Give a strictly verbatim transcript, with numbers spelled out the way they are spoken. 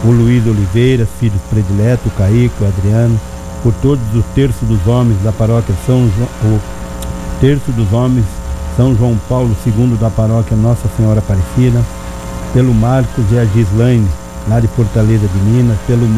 o Luiz Oliveira, filhos prediletos, o Caíque, o Adriano, por todos os terços dos homens da paróquia São João, o terço dos homens São João Paulo segundo da paróquia Nossa Senhora Aparecida, pelo Marcos e a Gislaine, lá de Fortaleza de Minas, pelo